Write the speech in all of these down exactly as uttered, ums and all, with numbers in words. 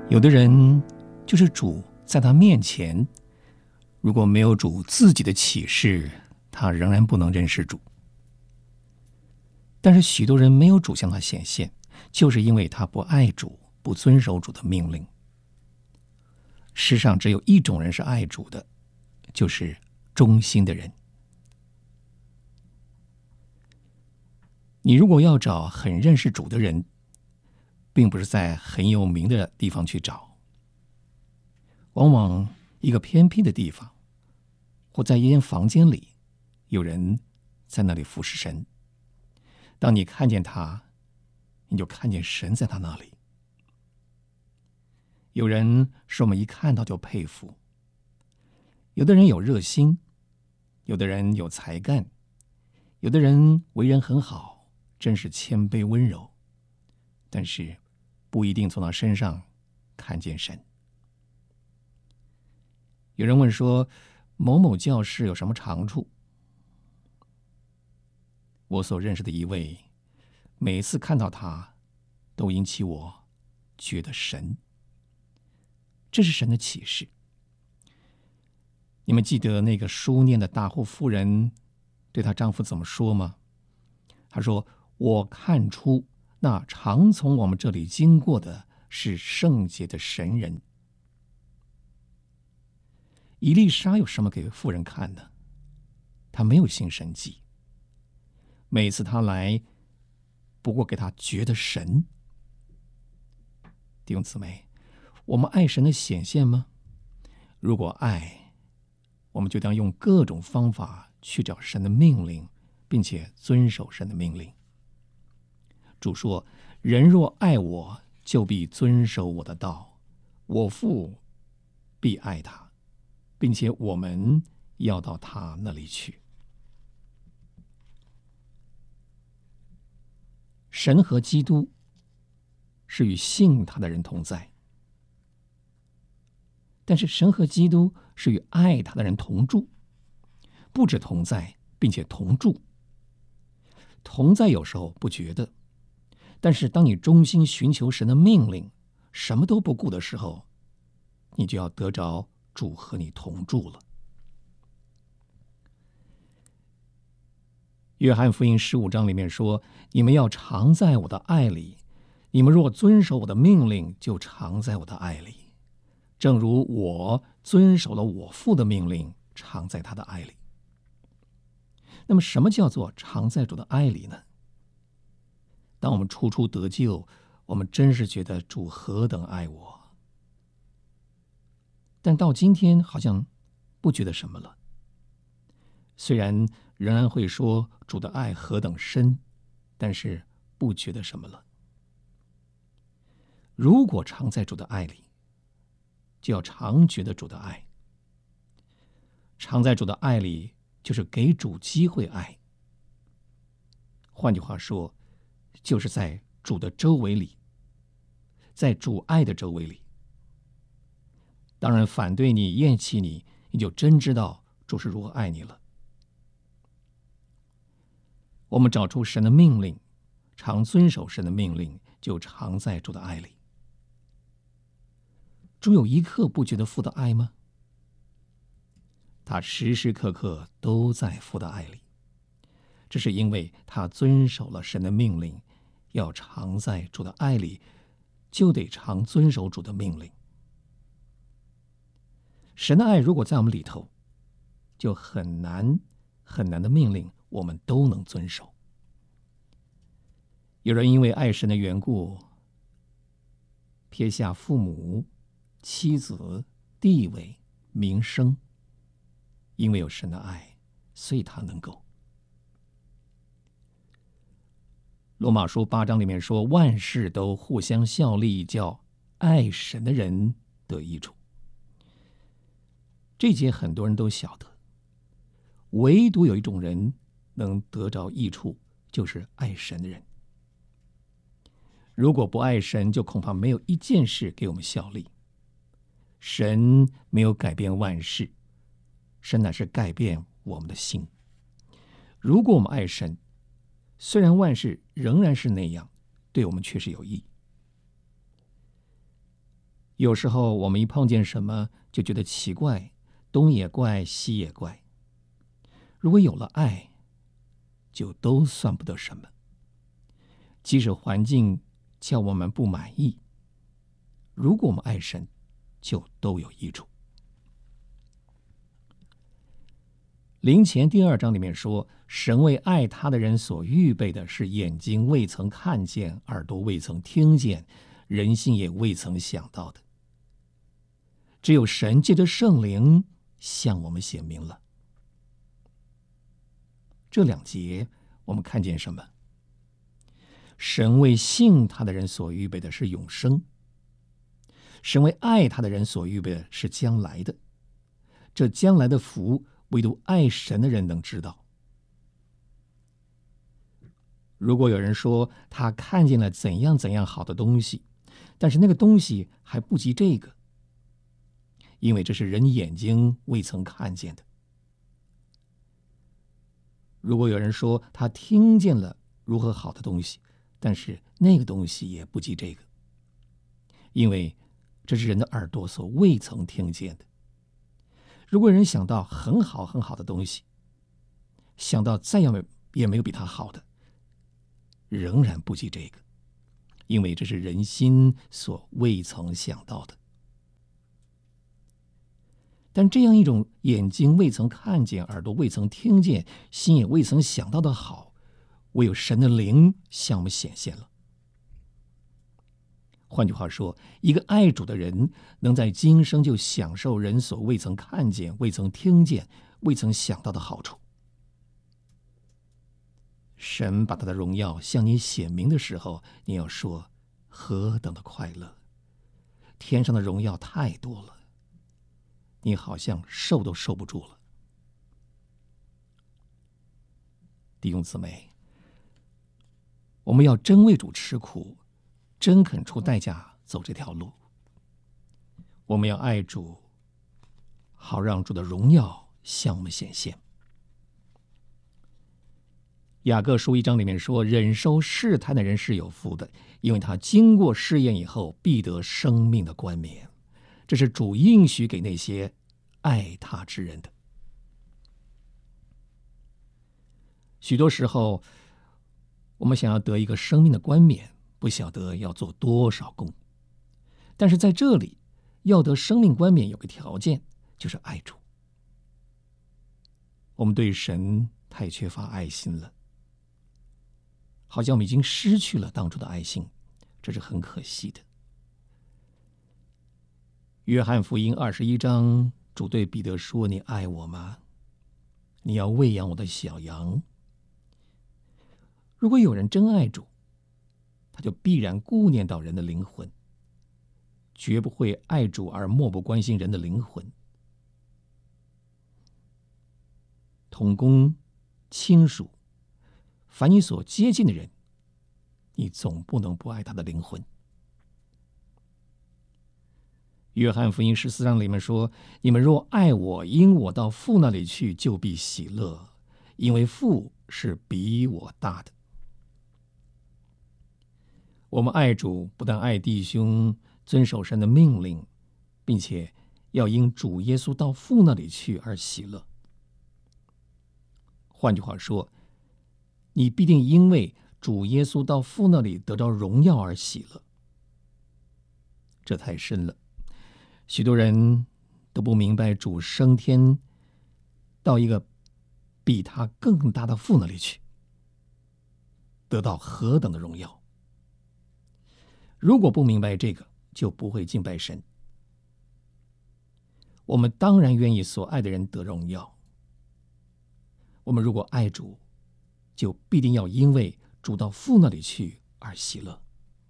有的人就是主在他面前，如果没有主自己的启示，他仍然不能认识主。但是许多人没有主向他显现，就是因为他不爱主，不遵守主的命令。世上只有一种人是爱主的，就是忠心的人。你如果要找很认识主的人，并不是在很有名的地方去找，往往一个偏僻的地方，或在一间房间里，有人在那里服侍神。当你看见他，你就看见神在他那里。有人是我们一看到就佩服，有的人有热心，有的人有才干，有的人为人很好，真是谦卑温柔，但是不一定从他身上看见神。有人问说，某某教士有什么长处？我所认识的一位，每次看到他，都引起我觉得神。这是神的启示。你们记得那个书念的大户妇人对她丈夫怎么说吗？她说：“我看出那常从我们这里经过的是圣洁的神人。”以利沙有什么给妇人看呢？他没有行神迹，每次他来，不过给他觉得神。弟兄姊妹，我们爱神的显现吗？如果爱，我们就当用各种方法去找神的命令，并且遵守神的命令。主说：“人若爱我，就必遵守我的道，我父必爱他，并且我们要到他那里去。”神和基督是与信他的人同在，但是神和基督是与爱他的人同住，不止同在，并且同住。同在有时候不觉得，但是当你忠心寻求神的命令，什么都不顾的时候，你就要得着主和你同住了。约翰福音十五章里面说：“你们要常在我的爱里，你们若遵守我的命令，就常在我的爱里，正如我遵守了我父的命令，常在他的爱里。”那么什么叫做常在主的爱里呢？当我们初初得救，我们真是觉得主何等爱我，但到今天好像不觉得什么了。虽然仍然会说主的爱何等深，但是不觉得什么了。如果常在主的爱里，就要常觉得主的爱。常在主的爱里，就是给主机会爱。换句话说，就是在主的周围里，在主爱的周围里。当然，反对你、厌弃你，你就真知道主是如何爱你了。我们找出神的命令，常遵守神的命令，就常在主的爱里。主有一刻不觉得父的爱吗？他时时刻刻都在父的爱里，这是因为他遵守了神的命令。要常在主的爱里，就得常遵守主的命令。神的爱如果在我们里头，就很难很难的命令我们都能遵守。有人因为爱神的缘故，撇下父母、妻子、地位、名声，因为有神的爱，所以他能够。罗马书八章里面说，万事都互相效力，叫爱神的人得益处。这节很多人都晓得，唯独有一种人能得着益处，就是爱神的人。如果不爱神，就恐怕没有一件事给我们效力。神没有改变万事，神乃是改变我们的心。如果我们爱神，虽然万事仍然是那样，对我们却是有益。 有时候我们一碰见什么就觉得奇怪，东也怪，西也怪。如果有了爱，就都算不得什么。即使环境叫我们不满意，如果我们爱神，就都有益处。林前第二章里面说，神为爱他的人所预备的是眼睛未曾看见，耳朵未曾听见，人心也未曾想到的。只有神借着圣灵向我们显明了。这两节我们看见什么？神为信他的人所预备的是永生，神为爱他的人所预备的是将来的。这将来的福，唯独爱神的人能知道。如果有人说他看见了怎样怎样好的东西，但是那个东西还不及这个，因为这是人眼睛未曾看见的。如果有人说他听见了如何好的东西，但是那个东西也不及这个，因为这是人的耳朵所未曾听见的。如果有人想到很好很好的东西，想到再也没也没有比它好的，仍然不及这个，因为这是人心所未曾想到的。但这样一种眼睛未曾看见，耳朵未曾听见，心也未曾想到的好，唯有神的灵向我们显现了。换句话说，一个爱主的人能在今生就享受人所未曾看见、未曾听见、未曾想到的好处。神把他的荣耀向你显明的时候，你要说何等的快乐！天上的荣耀太多了，你好像受都受不住了。弟兄姊妹，我们要真为主吃苦，真肯出代价走这条路。我们要爱主，好让主的荣耀向我们显现。雅各书一章里面说，忍受试探的人是有福的，因为他经过试验以后，必得生命的冠冕。这是主应许给那些爱他之人的。许多时候，我们想要得一个生命的冠冕，不晓得要做多少功。但是在这里，要得生命冠冕有个条件，就是爱主。我们对神太缺乏爱心了，好像我们已经失去了当初的爱心，这是很可惜的。约翰福音二十一章，主对彼得说：“你爱我吗？你要喂养我的小羊。”如果有人真爱主，他就必然顾念到人的灵魂，绝不会爱主而漠不关心人的灵魂。同工、亲属，凡你所接近的人，你总不能不爱他的灵魂。约翰福音十四章里面说：“你们若爱我，因我到父那里去，就必喜乐，因为父是比我大的。”我们爱主，不但爱弟兄，遵守神的命令，并且要因主耶稣到父那里去而喜乐。换句话说，你必定因为主耶稣到父那里得到荣耀而喜乐。这太深了，许多人都不明白主升天到一个比他更大的父那里去，得到何等的荣耀。如果不明白这个，就不会敬拜神。我们当然愿意所爱的人得荣耀。我们如果爱主，就必定要因为主到父那里去而喜乐。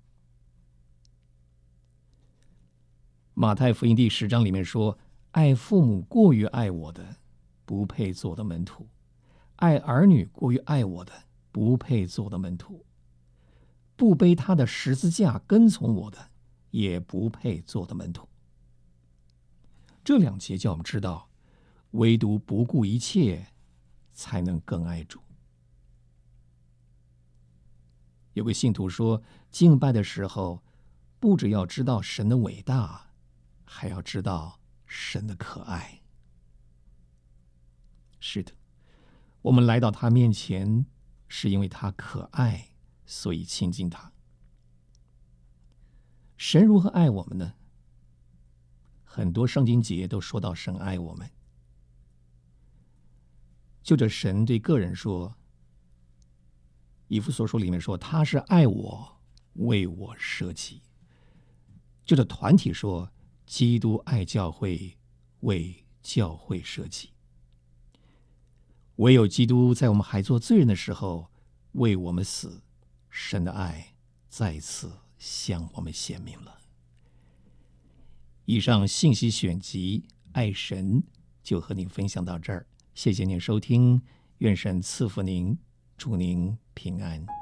马太福音第十章里面说：“爱父母过于爱我的，不配做我的门徒；爱儿女过于爱我的，不配做我的门徒；不背他的十字架跟从我的，也不配做我的门徒。”这两节叫我们知道，唯独不顾一切，才能更爱主。有个信徒说，敬拜的时候，不只要知道神的伟大， 还要知道神的可爱。是的，我们来到他面前，是因为他可爱，所以亲近他。神如何爱我们呢？很多圣经节都说到神爱我们。就着神对个人说，以弗所书里面说他是爱我，为我舍己。就着团体说，基督爱教会，为教会舍己。唯有基督在我们还做罪人的时候为我们死，神的爱再次向我们显明了。以上信息选集爱神就和您分享到这儿，谢谢您收听，愿神赐福您，祝您平安。